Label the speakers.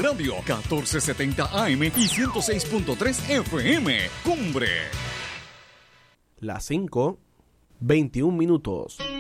Speaker 1: Radio, 1470 AM y 106.3 FM. Cumbre.
Speaker 2: Las 5:21.